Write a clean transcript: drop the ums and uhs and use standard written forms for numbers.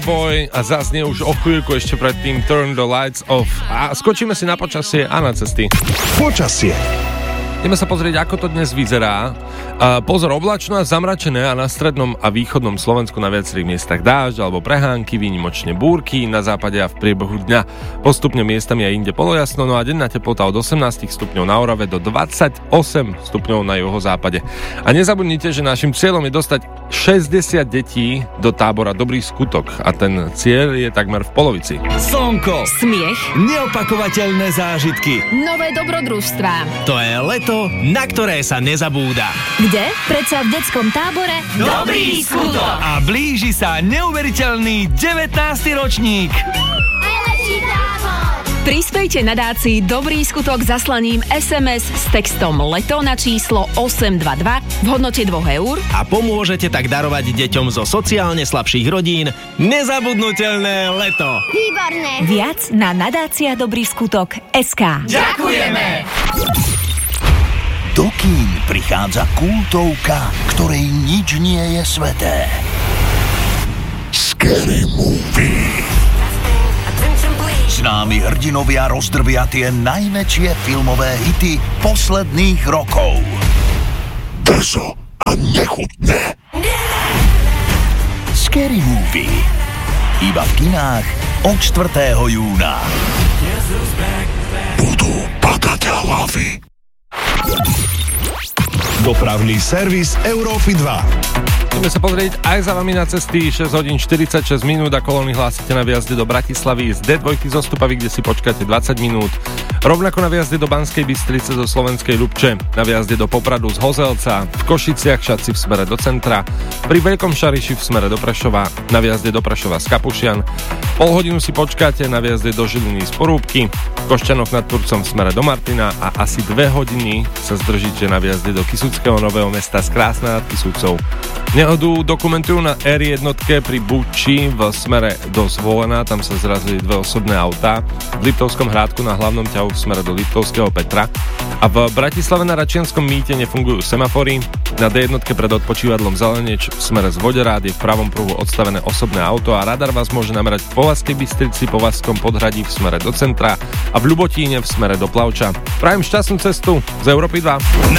Boy a zaznie už o chvíľku ešte predtým Turn the Lights Off a skočíme si na počasie a na cesty. Počasie. Ideme sa pozrieť, ako to dnes vyzerá. Pozor, oblačno a zamračené a na strednom a východnom Slovensku na viacerých miestach dážď alebo prehánky, výnimočne búrky, na západe a v priebehu dňa postupne miestami aj inde polojasno, no a denná teplota od 18 stupňov na Orave do 28 stupňov na juhozápade. A nezabudnite, že našim cieľom je dostať 60 detí do tábora Dobrý skutok a ten cieľ je takmer v polovici. Slnko, smiech, neopakovateľné zážitky. nové dobrodružstvá. To je leto, na ktoré sa nezabúda. Kde? Predsa v detskom tábore Dobrý skutok! A blíži sa neuveriteľný 19. ročník. Prispejte nadácii Dobrý skutok zaslaním SMS s textom LETO na číslo 822 v hodnote 2 eur A pomôžete tak darovať deťom zo sociálne slabších rodín nezabudnutelné leto. Výborné! viac na nadácia Dobrý skutok SK. Ďakujeme! Do kín prichádza kultovka, ktorej nič nie je sveté. Scary Movie. Známi hrdinovia rozdrvia tie najväčšie filmové hity posledných rokov. Drzo a nechutné. Scary Movie. Iba v kinách od 4. júna. Budú padať hlavy. Dopravný servis Európy 2. Ideme sa pozrieť aj za vami na cesty. 6 hodín 46 minút a kolóny hlásite na výjazde do Bratislavy z D2 zo Stupavy, kde si počkáte 20 minút. Rovnako na výjazde do Banskej Bystrice zo Slovenskej Ľubče, na výjazde do Popradu z Hozelca, v Košiciach Šatci v smere do centra, pri Veľkom Šariši v smere do Prešova, na výjazde do Prešova z Kapušian. Pol hodinu si počkáte na výjazde do Žiliny z Porúbky, v Košťanoch nad Turcom v smere do Martina a asi 2 hodiny sa zdržíte na výjazde do Kysuckého Nového Mesta z Krásna nad Kysucou. Nehodu dokumentujú na R1 pri Buči v smere do Zvolená, tam sa zrazili 2 osobné autá, v Liptovskom Hrádku na hlavnom ťahu v smere do Liptovského Petra a v Bratislave na Račianskom mýte nefungujú semafory, na D1 pred odpočívadlom Zeleneč v smere z Voderád je v pravom pruhu odstavené osobné auto a radar vás môže namerať v Povazkej Bystrici, Povazskom Podhradí v smere do centra a v Ľubotíne v smere do Plavča. Prajem šťastnú cestu z Európy 2.